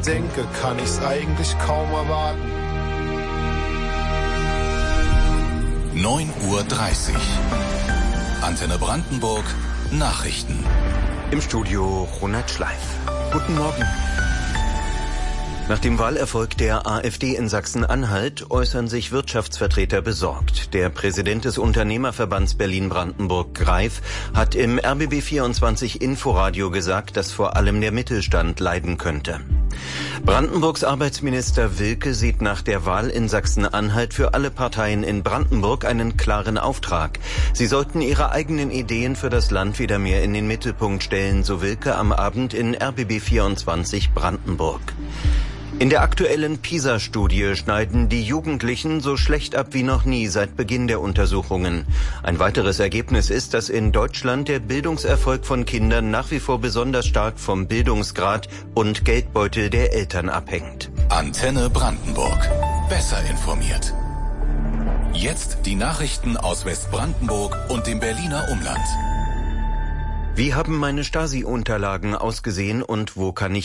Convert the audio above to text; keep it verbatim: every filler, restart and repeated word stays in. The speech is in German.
dran denke, kann ich's eigentlich kaum erwarten. neun Uhr dreißig. Antenne Brandenburg, Nachrichten. Im Studio Ronald Schleif. Guten Morgen. Nach dem Wahlerfolg der AfD in Sachsen-Anhalt äußern sich Wirtschaftsvertreter besorgt. Der Präsident des Unternehmerverbands Berlin-Brandenburg, Greif, hat im R B B vierundzwanzig Inforadio gesagt, dass vor allem der Mittelstand leiden könnte. Brandenburgs Arbeitsminister Wilke sieht nach der Wahl in Sachsen-Anhalt für alle Parteien in Brandenburg einen klaren Auftrag. Sie sollten ihre eigenen Ideen für das Land wieder mehr in den Mittelpunkt stellen, so Wilke am Abend in R B B vierundzwanzig Brandenburg. In der aktuellen PISA-Studie schneiden die Jugendlichen so schlecht ab wie noch nie seit Beginn der Untersuchungen. Ein weiteres Ergebnis ist, dass in Deutschland der Bildungserfolg von Kindern nach wie vor besonders stark vom Bildungsgrad und Geldbeutel der Eltern abhängt. Antenne Brandenburg. Besser informiert. Jetzt die Nachrichten aus Westbrandenburg und dem Berliner Umland. Wie haben meine Stasi-Unterlagen ausgesehen und wo kann ich